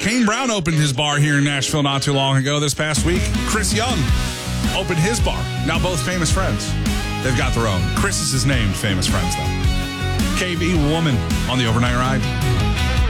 Kane Brown opened his bar here in Nashville not too long ago this past week. Chris Young opened his bar. Now both famous friends. They've got their own. Chris is his named famous friends, though. KV Woman on the Overnight Ride.